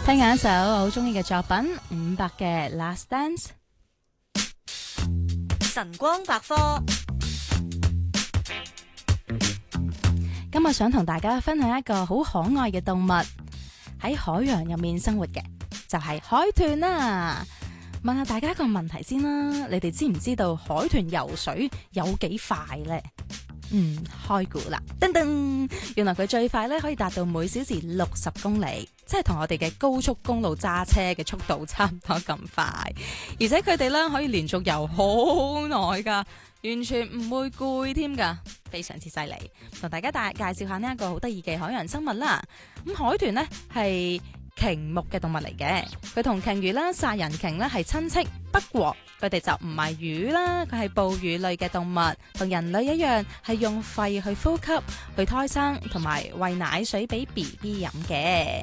聽下一首我好中意嘅作品伍佰嘅 Last Dance。 晨光百科， 今日想同大家分享一個好可愛嘅動物，喺海洋入面生活嘅，就係海豚啦。問下大家一個問題先啦，你哋知唔知道海豚游水有幾快呢？開估啦，噔噔，原來佢最快咧可以達到每小時60公里，即係同我哋嘅高速公路揸車嘅速度差唔多咁快，而且佢哋咧可以連續游好耐噶，完全唔會攰添噶，非常之犀利。同大家介紹下呢一個好得意嘅海洋生物啦。咁海豚呢係鯨目嘅動物嚟嘅，佢同鯨魚啦、殺人鯨啦係親戚，不過佢哋就唔係魚啦，佢係哺乳類嘅動物，同人類一樣係用肺去呼吸、去胎生同埋餵奶水俾 BB 飲嘅。